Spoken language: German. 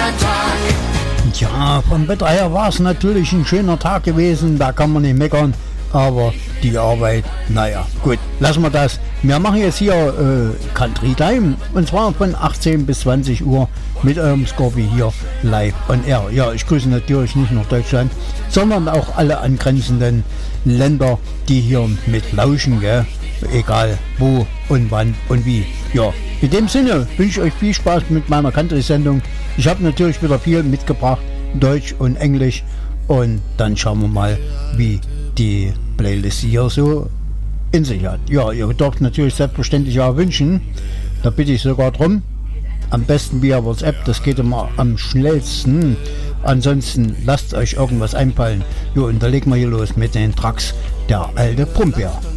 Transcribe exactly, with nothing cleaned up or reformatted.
Tag. Ja, vom Wetter her war es natürlich ein schöner Tag gewesen, da kann man nicht meckern, aber die Arbeit, naja, gut, lassen wir das. Wir machen jetzt hier äh, Country Time und zwar von achtzehn bis zwanzig Uhr mit eurem Scorpi hier live on air. Ja, ich grüße natürlich nicht nur Deutschland, sondern auch alle angrenzenden Länder, die hier mit lauschen, gell? Egal wo und wann und wie. Ja, in dem Sinne wünsche ich euch viel Spaß mit meiner Country-Sendung. Ich habe natürlich wieder viel mitgebracht, Deutsch und Englisch, und dann schauen wir mal, wie die Playlist hier so in sich hat. Ja, ihr dürft natürlich selbstverständlich auch wünschen, da bitte ich sogar drum. Am besten via WhatsApp, das geht immer am schnellsten. Ansonsten lasst euch irgendwas einfallen. Jo, und da legen wir hier los mit den Tracks Der alte Brummbär.